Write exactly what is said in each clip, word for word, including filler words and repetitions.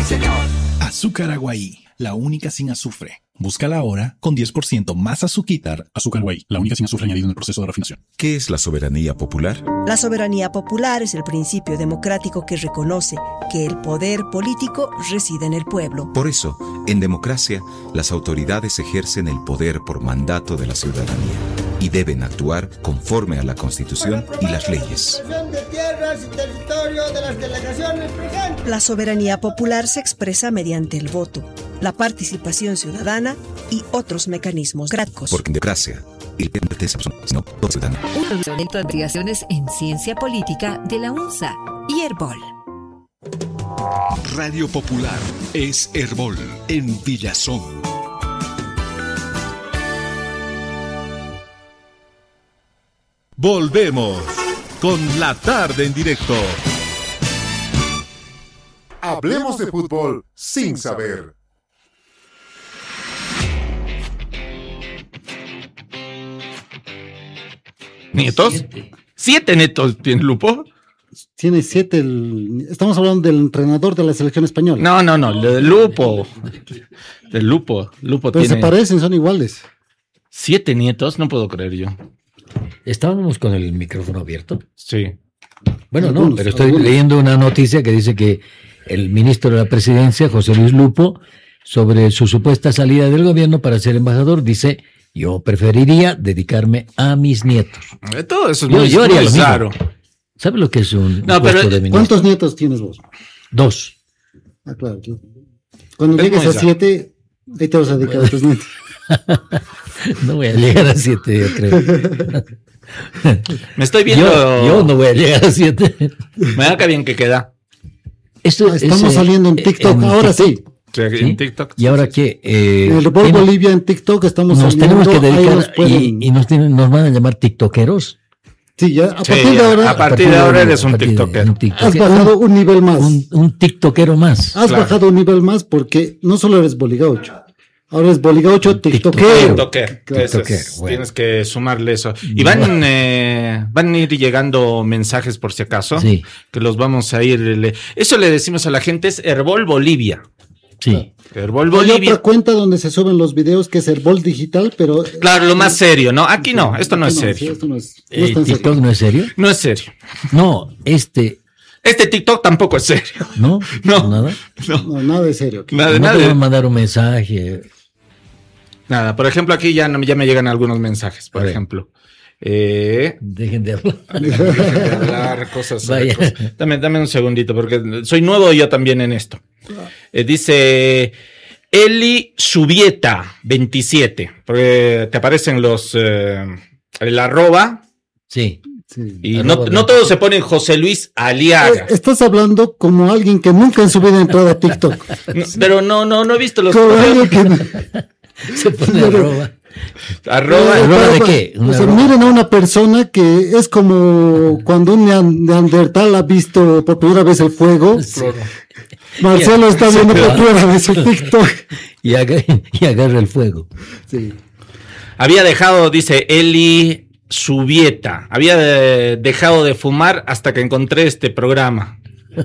señor. Azúcar Aguaí, la única sin azufre. Búscala ahora con diez por ciento más azuquitar. Azúcar Aguaí, la única sin azufre añadido en el proceso de refinación. ¿Qué es la soberanía popular? La soberanía popular es el principio democrático que reconoce que el poder político reside en el pueblo. Por eso, en democracia, las autoridades ejercen el poder por mandato de la ciudadanía y deben actuar conforme a la Constitución y las leyes. La soberanía popular se expresa mediante el voto, la participación ciudadana y otros mecanismos gráficos. Porque en democracia, el que no pertenece a persona, sino todo ciudadano. Una de investigaciones en ciencia política de la UNSA y Herbol. Radio Popular es Herbol en Villazón. Volvemos con la tarde en directo. Hablemos de fútbol sin saber. ¿Nietos? Siete, ¿Siete netos tiene Lupo? Tiene siete. El... Estamos hablando del entrenador de la selección española. No, no, no, de Lupo. Del Lupo. Lupo Pero tiene... se parecen, son iguales. ¿Siete nietos? No puedo creer yo. ¿Estábamos con el micrófono abierto? Sí. Bueno, algunos, no, pero estoy algunos. leyendo una noticia que dice que el ministro de la Presidencia, José Luis Lupo, sobre su supuesta salida del gobierno para ser embajador, dice: yo preferiría dedicarme a mis nietos. Todo eso es yo, muy, yo haría muy lo mismo. raro. ¿Sabe lo que es un No, puesto pero, de ministro? ¿Cuántos nietos tienes vos? Dos. Ah, claro. Tú. Cuando Es llegues muy a raro. siete, ahí te vas a dedicar a tus nietos. No voy a llegar a siete, yo creo. Me estoy viendo. Yo, yo no voy a llegar a siete. Me da que bien que queda. Esto, Estamos ese, saliendo en TikTok, en ahora TikTok. sí. Sí, ¿Sí? en TikTok. ¿Y ahora qué? Eh, En el Herbol tiene- Bolivia en TikTok estamos nos saliendo. tenemos que ahí dedicar nos pueden- y, y nos, tienen, nos van a llamar tiktokeros. Sí, ya, a Sí, partir de ya, ahora a partir de ahora eres a un partir de- tiktokero. un tiktoker. has bajado un nivel más. Un, un tiktokero más. Has Claro. bajado un nivel más porque no solo eres boligaucho, ahora eres boligaucho tiktokero. TikToker. Claro. Eso es, TikToker, bueno. Tienes que sumarle eso. Y van, eh, van a ir llegando mensajes por si acaso. Sí. Que los vamos a ir. le- Eso le decimos a la gente: es Herbol Bolivia. Sí. Herbol Hay Bolivia. otra cuenta donde se suben los videos que es Herbol Digital, pero... Claro, lo más serio, ¿no? Aquí no, esto no es sí, serio. esto no es, no Eh, es tan ¿TikTok serio. no es serio? No es serio. No, este, Este TikTok tampoco es serio. ¿no? No. Nada. No, nada de serio. aquí. Nada, No nada. te van a mandar un mensaje. Nada, por ejemplo, aquí ya, no- ya me llegan algunos mensajes, por A ver. ejemplo. Eh, Dejen de hablar. de hablar cosas. Vaya. cosas. Dame, dame un segundito, porque soy nuevo yo también en esto. Eh, dice Eli Subieta veintisiete, porque te aparecen los eh, el arroba Sí. Sí. y Arroba no, no todos se ponen José Luis Aliaga. Eh, Estás hablando como alguien que nunca en su vida ha entrado a TikTok. No, pero no, no, no he visto los Como alguien que... Se pone arroba. arroba. Eh, ¿Arroba de para- qué? O Una sea, arroba. miren a una persona que es como cuando un nean- neandertal ha visto por primera vez el fuego. Sí. Marcelo está viendo por claro. primera vez el TikTok. Y, agarra, y agarra el fuego. Sí. Había dejado, dice Eli Subieta, había eh, dejado de fumar hasta que encontré este programa.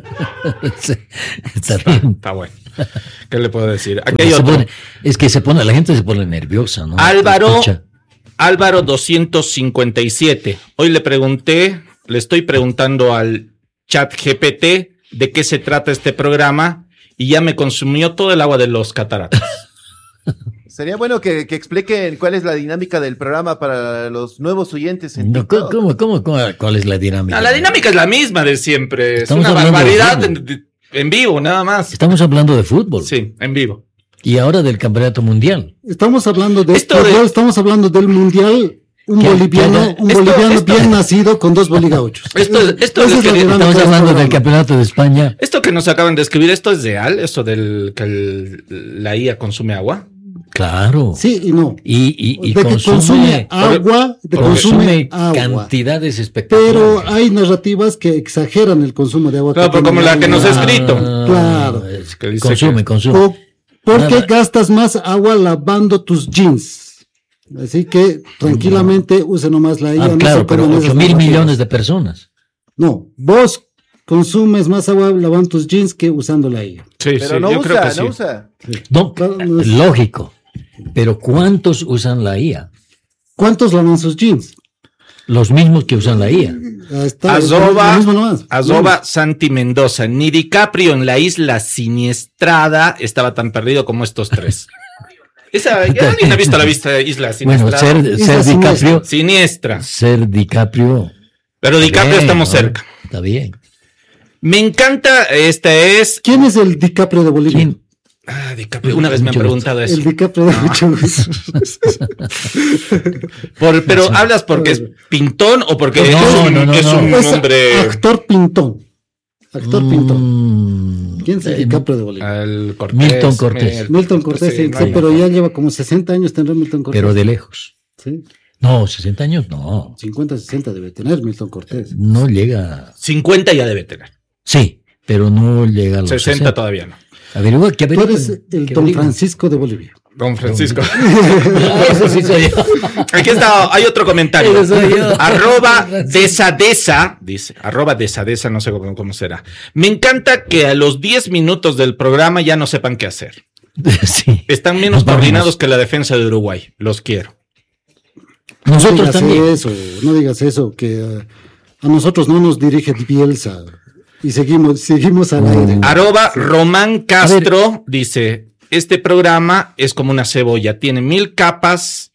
Sí, está bien. Está bueno. ¿Qué le puedo decir? Aquí Porque hay se otro. pone- es que se pone, la gente se pone nerviosa, ¿no? Álvaro, Escucha. Álvaro doscientos cincuenta y siete. Hoy le pregunté, le estoy preguntando al chat G P T de qué se trata este programa y ya me consumió todo el agua de los cataratas. Sería bueno que, que expliquen cuál es la dinámica del programa para los nuevos oyentes en No, TikTok. ¿cómo, cómo, cómo, ¿Cuál es la dinámica? No, la dinámica es la misma de siempre. Es Estamos una hablando de barbaridad fútbol. en, de- en vivo, nada más. Estamos hablando de fútbol. Sí, en vivo. Y ahora del campeonato mundial. Estamos hablando de Esto fútbol, de- estamos hablando del mundial. Un ¿Qué- boliviano, qué- un esto- boliviano esto- bien nacido con dos boligauchos. Esto es- esto Esa es es lo la que- dinámica Estamos del hablando del programa. campeonato de España. Esto que nos acaban de escribir, ¿esto es real? ¿Eso del que el- la I A consume agua? Claro. Sí y no. Y, y, y de que consume, consume agua, de consume consume agua. cantidades espectaculares. Pero hay narrativas que exageran el consumo de agua. Claro, pero como la que nos ha escrito. Claro. Es Que dice consume, que- consume. O porque Nada. gastas más agua lavando tus jeans. Así que tranquilamente use nomás la I A. Ah, no claro, se pero pongan esas ocho mil narrativas. millones de personas. No, vos consumes más agua lavando tus jeans que usando la I A. Sí, pero sí, no yo usa, creo que no sí. usa. No, lógico. Pero ¿cuántos usan la I A? ¿Cuántos lavan sus jeans? Los mismos que usan la I A. Ahí está, Azoba, lo mismo nomás. Azoba Santi Mendoza. Ni DiCaprio en la isla siniestrada estaba tan perdido como estos tres. Esa, ¿alguien ha visto la vista Isla Siniestra? Bueno, ser, ser DiCaprio. Siniestra. Ser DiCaprio. Pero DiCaprio bien, estamos ¿no? cerca. Está bien. Me encanta, esta es... ¿Quién es el DiCaprio de Bolivia? ¿Quién? Ah, DiCaprio. Una vez me han preguntado eso. El DiCaprio de mucho gusto. Por, pero ¿hablas porque es pintón o porque No, es un, no, no, es no. un Es hombre... actor pintón. Actor Mm, pintón. ¿Quién es el eh, DiCaprio de Bolivia? Al Cortés, Milton Cortés. Milton Cortés, Sí, sí, no sí, hay pero mejor. ya lleva como sesenta años tendrá Milton Cortés. Pero de lejos. Sí, No, sesenta años no. cincuenta, sesenta debe tener Milton Cortés. No llega. cincuenta ya debe tener. Sí, pero no llega a los sesenta sesenta. todavía no. Averigua, que Tú averigua. eres el que Don averigua. Francisco de Bolivia. Don Francisco. Ah, eso sí soy yo. Aquí está, hay otro comentario. Ese soy yo. Arroba desadesa, dice, arroba desadesa, no sé cómo, cómo será. Me encanta que a los diez minutos del programa ya no sepan qué hacer. Sí. Están menos Nos vamos. coordinados que la defensa de Uruguay. Los quiero. No Nosotros digas también. eso, no digas eso, que eh, a nosotros no nos dirige Bielsa y seguimos, seguimos al aire. Arroba Román Castro dice, este programa es como una cebolla, tiene mil capas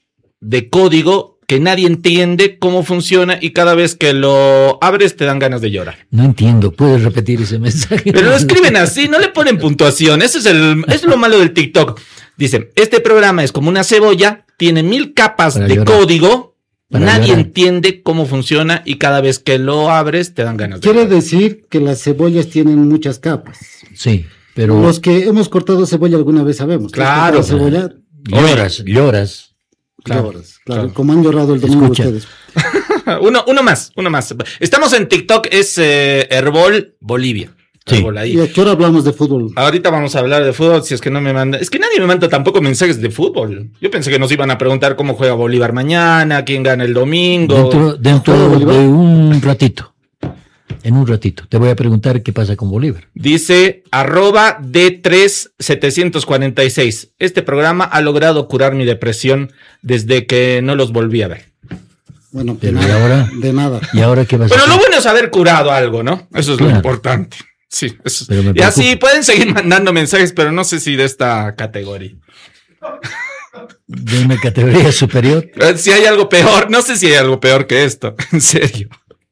de código que nadie entiende cómo funciona y cada vez que lo abres te dan ganas de llorar. No entiendo, puedes repetir ese mensaje. Pero lo escriben así, no le ponen puntuación. Eso es, el, es lo malo del TikTok. Dicen, este programa es como una cebolla, tiene mil capas Para de llorar. código, Para nadie llorar. entiende cómo funciona y cada vez que lo abres te dan ganas de Quiere llorar. decir que las cebollas tienen muchas capas. Sí, pero Los que hemos cortado cebolla alguna vez sabemos. que Claro. has cortado cebolla, lloras, lloras. Claro, lloras. Claro, claro. como han llorado el domingo Escucha. ustedes. uno, uno más, uno más. Estamos en TikTok, es eh, Herbol Bolivia. Sí. Herbol ahí. ¿Y a qué hora hablamos de fútbol? Ahorita vamos a hablar de fútbol, si es que no me manda. Es que nadie me manda tampoco mensajes de fútbol. Yo pensé que nos iban a preguntar cómo juega Bolívar mañana, quién gana el domingo. Dentro, dentro ¿Juega Bolívar? de un ratito. En un ratito. Te voy a preguntar qué pasa con Bolívar. Dice arroba D tres setecientos cuarenta y seis. Este programa ha logrado curar mi depresión desde que no los volví a ver. Bueno, de Pero ¿y nada. ahora? De nada. ¿Y ahora qué vas a Pero hacer? lo bueno es haber curado algo, ¿no? Eso es lo Claro. importante. Sí, eso. Pero me Y así preocupa. pueden seguir mandando mensajes, pero no sé si de esta categoría. De una categoría superior. Eh, Si hay algo peor, no sé si hay algo peor que esto, en serio.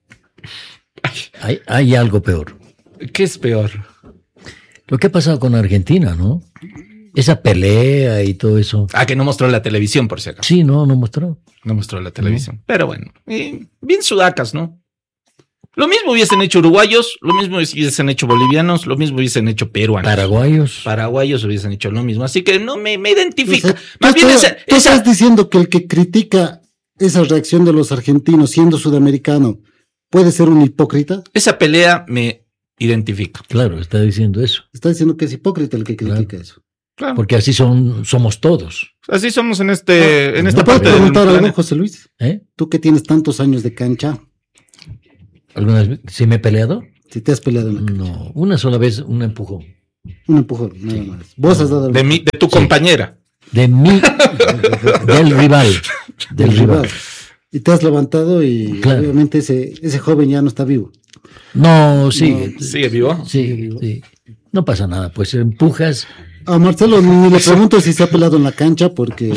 Hay, hay algo peor. ¿Qué es peor? Lo que ha pasado con Argentina, ¿no? Esa pelea y todo eso. Ah, que no mostró la televisión, por si acaso. Sí, no, no mostró. No mostró la televisión. Pero bueno, eh, bien sudacas, ¿no? Lo mismo hubiesen hecho uruguayos, lo mismo hubiesen hecho bolivianos, lo mismo hubiesen hecho peruanos. Paraguayos. Paraguayos hubiesen hecho lo mismo. Así que no me, me identifica. O sea, Más tú bien estás- esa, tú esa- estás diciendo que el que critica esa reacción de los argentinos siendo sudamericano puede ser un hipócrita. esa pelea me identifica. Claro, está diciendo eso. Está diciendo que es hipócrita el que critica Claro. eso. Claro. Porque así son, somos todos. Así somos en este, en esta ¿Te puedo parte del preguntar algo, planeta. José Luis? ¿Eh? Tú que tienes tantos años de cancha, ¿Algunas veces sí me he peleado? si te has peleado en la cancha. No, una sola vez un empujón. Un empujón, nada más. Vos has dado el De, mi, de tu compañera. De mí, del rival. Del el rival. rival. Y te has levantado y Claro. obviamente ese, ese joven ya no está vivo. No, sigue. ¿Sigue vivo? Sí, sí. No pasa nada, pues empujas. A Marcelo ni le pregunto si se ha peleado en la cancha porque,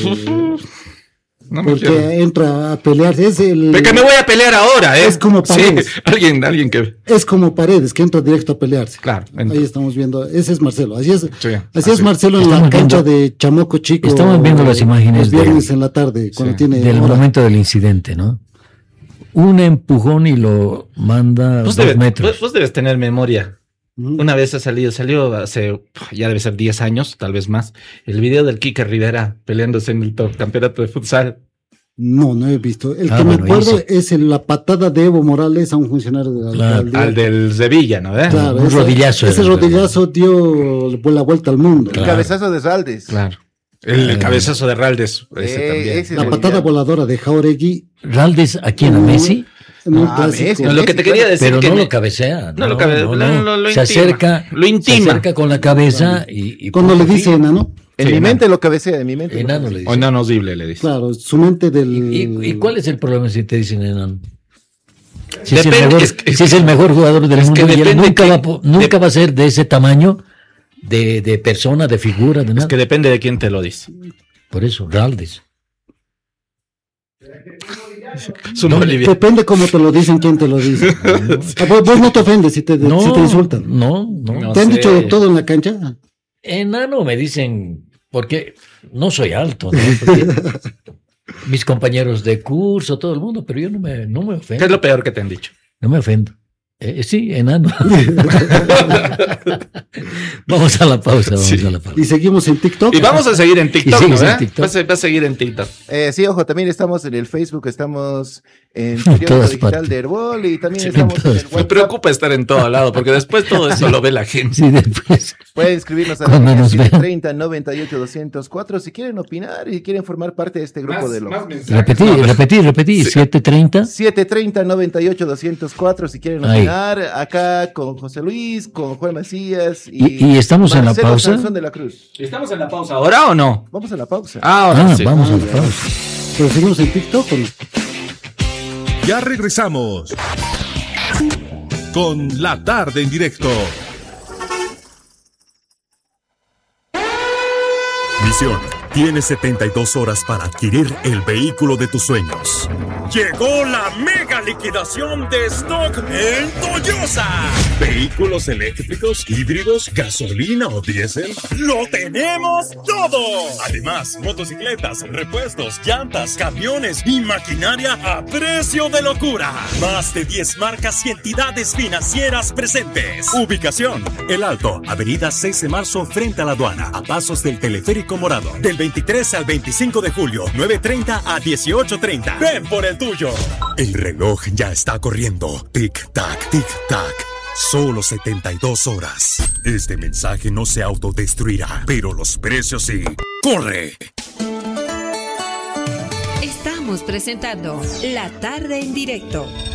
No me quiero. porque entra a pelear. Es, el, De que me voy a pelear ahora, ¿eh? Es como Sí, Paredes. alguien, alguien que. es como Paredes, que entra directo a pelearse. Claro. Ahí estamos viendo. Ese es Marcelo. Así es, Sí, así es así. Marcelo en la Estamos cancha viendo- de Chamoco Chico. estamos viendo las imágenes los viernes de- en la tarde, cuando Sí. tiene Del hora. momento del incidente, ¿no? Un empujón y lo manda Vos dos debes, metros. vos- vos debes tener memoria. Ujú. Una vez ha salido, salió hace, ya debe ser diez años, tal vez más, el video del Quique Rivera peleándose en el to- campeonato de futsal. No, no he visto. El Ah, que bueno, me acuerdo ese. es el- la patada de Evo Morales a un funcionario de la Claro, alcaldía. Al del Sevilla, ¿no? ¿Eh? Claro, un ese- rodillazo Ese era, rodillazo dio la vuelta al mundo. El Claro. cabezazo de Saldes. Claro. El, el Ah. cabezazo de Raldes, ese Eh, también. ese La es patada genial. voladora de Jauregui. Raldes, ¿a quién? ¿A Messi? En un Ah, clásico. no, lo que te quería decir Pero que no me- lo cabecea. No lo cabe- lo- lo- lo se intima. acerca, Lo intima. se acerca con la cabeza y, y Cuando le punto dice final. enano. En Sí, mi enano. mente lo cabecea, en mi mente. lo Enano cabecea. le dice. O enano horrible, le dice. Claro, su mente del. ¿Y, y cuál es el problema si te dicen enano? Si, es el, Depende, mejor, es que- si es el mejor jugador del es mundo que y él depende nunca, que- va, a po- nunca de- va a ser de ese tamaño de, de persona, de figura, de nada. Es que depende de quién te lo dice. Por eso, Raldes. Su No, Bolivia. Depende cómo te lo dicen, quién te lo dice. Ah, vos, vos no te ofendes si te, No, si te insultan. no, no. No ¿Te han sé. dicho todo en la cancha? Enano me dicen, porque no soy alto, ¿no? Porque mis compañeros de curso, todo el mundo, pero yo no me, no me ¿Qué ofendo. es lo peor que te han dicho? No me ofendo. Eh, sí, enano. Vamos a la pausa, vamos Sí. a la pausa. Y seguimos en TikTok. Y vamos a seguir en TikTok, Y sigues ¿no? en ¿eh? TikTok. Vas, a, vas a seguir en TikTok. Eh, sí, ojo, también estamos en el Facebook, estamos en En Periódico todas Digital partes. de Herbol y también Sí, estamos en en todas el partes. Me WhatsApp. preocupa estar en todo lado, porque después todo eso lo ve la gente. Sí, después. Pueden escribirnos a Cuando nos vean. siete treinta, noventa y ocho, doscientos cuatro si quieren opinar y quieren formar parte de este grupo de los... Repetí, repetí, repetí. siete treinta. siete treinta, noventa y ocho, doscientos cuatro si quieren Ahí. opinar, acá con José Luis, con Juan Macías Y- y estamos en la Marcelo pausa. Sansón de la Cruz. ¿Estamos en la pausa ahora o no? Vamos a la pausa. Ahora Ah, sí. vamos a la pausa. Pero seguimos en TikTok. ¿o no? Ya regresamos con La Tarde en Directo. Misión. Tienes setenta y dos horas para adquirir el vehículo de tus sueños. Llegó la mega liquidación de stock en Toyosa. ¿Vehículos eléctricos, híbridos, gasolina o diésel? ¡Lo tenemos todo! Además, motocicletas, repuestos, llantas, camiones y maquinaria a precio de locura. Más de diez marcas y entidades financieras presentes. Ubicación. El Alto, avenida seis de marzo frente a la aduana, a pasos del teleférico morado. Del veintitrés al veinticinco de julio, nueve treinta a dieciocho treinta. Ven por el tuyo. El reloj ya está corriendo. Tic-tac, tic-tac. Solo setenta y dos horas. Este mensaje no se autodestruirá, pero los precios sí. ¡Corre! Estamos presentando La Tarde en Directo.